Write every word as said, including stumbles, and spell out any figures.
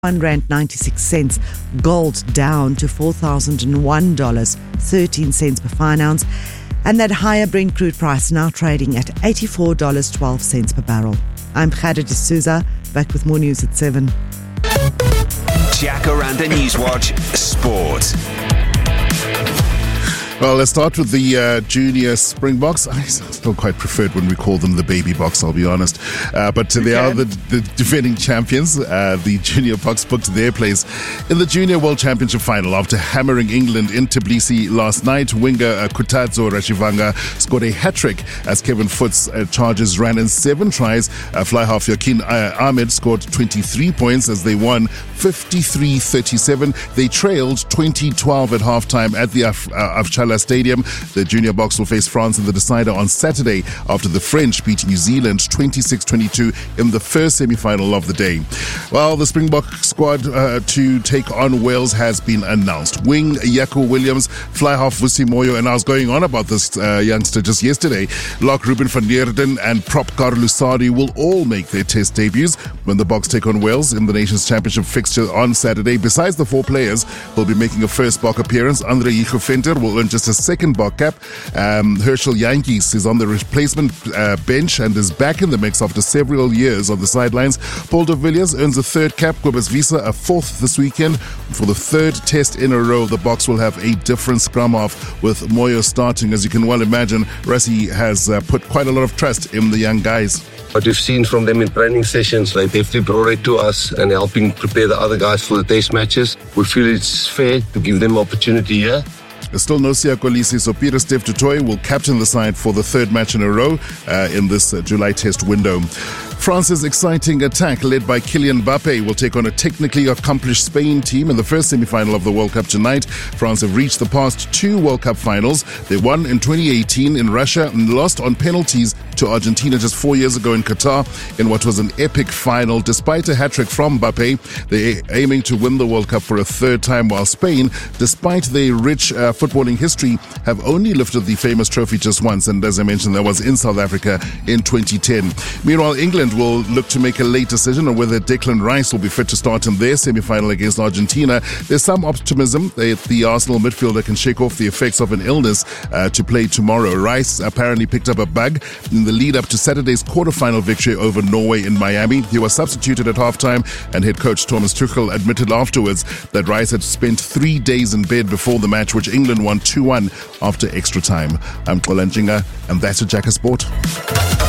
one rand ninety-six cents. Gold down to four thousand one dollars thirteen cents per fine ounce. And that higher Brent crude price now trading at eighty-four dollars twelve cents per barrel. I'm Khadija D'Souza, back with more news at seven. Jacaranda Newswatch Sport. Well, let's start with the uh, junior Springboks. I still quite preferred when we call them the baby box, I'll be honest. Uh, but they are the, the defending champions. Uh, the junior Boks booked their place in the Junior World Championship final after hammering England in Tbilisi last night. Winger uh, Kutadzo Rashivanga scored a hat-trick as Kevin Foot's uh, Chargers ran in seven tries. Uh, fly half Yakin uh, Ahmed scored twenty-three points as they won fifty-three thirty-seven. They trailed twenty twelve at halftime at the Af- uh, Afchala Stadium. The Junior Boks will face France in the decider on Saturday after the French beat New Zealand twenty-six twenty-two in the first semi-final of the day. Well, the Springbok squad uh, to take on Wales has been announced. Wing Jaco Williams, fly half Vusi Moyo, and I was going on about this uh, youngster just yesterday. Lock Ruben van Deerden and prop Carlos Sadi will all make their test debuts when the Boks take on Wales in the Nations Championship fixture on Saturday. Besides the four players who will be making a first Bok appearance, Andre Hijo Venter will earn just a second Bok cap. Um, Herschel Yankees is on the replacement uh, bench and is back in the mix after several years on the sidelines. Paul de Villiers earns a third cap. Kobus Wiese a fourth this weekend. For the third test in a row, the Boks will have a different scrum half with Moyo starting. As you can well imagine, Rassie has uh, put quite a lot of trust in the young guys. What we've seen from them in training sessions, they definitely brought it to us and helping prepare the other guys for the test matches. We feel it's fair to give them opportunity here. There's still no Siya Kolisi, so Peter Steph Tutoy will captain the side for the third match in a row uh, in this uh, July test window. France's exciting attack, led by Kylian Mbappe, will take on a technically accomplished Spain team in the first semi-final of the World Cup tonight. France have reached the past two World Cup finals. They won in twenty eighteen in Russia and lost on penalties to Argentina just four years ago in Qatar in what was an epic final. Despite a hat-trick from Mbappe, they're aiming to win the World Cup for a third time, while Spain, despite their rich uh, footballing history, have only lifted the famous trophy just once, and as I mentioned, that was in South Africa in twenty ten. Meanwhile, England will look to make a late decision on whether Declan Rice will be fit to start in their semi-final against Argentina. There's some optimism that the Arsenal midfielder can shake off the effects of an illness uh, to play tomorrow. Rice apparently picked up a bug in the lead up to Saturday's quarter-final victory over Norway in Miami. He was substituted at halftime, and head coach Thomas Tuchel admitted afterwards that Rice had spent three days in bed before the match, which England won two one after extra time. I'm Xola Ntshinga, and that's a Jacker Sport.